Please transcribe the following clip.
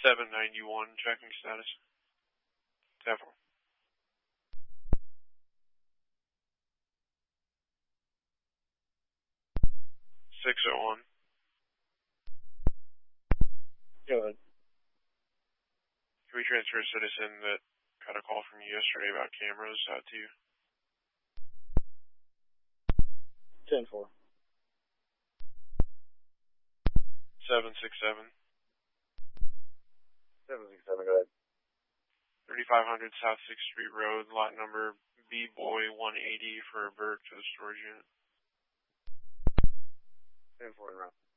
791, checking status. 10-4. 601. Go ahead. Can we transfer a citizen that got a call from you yesterday about cameras out to you? 10-4. 767. 767, go ahead. 3500 South 6th Street Road, lot number B-Boy 180 for a Bert to the storage unit. 10-4 and round.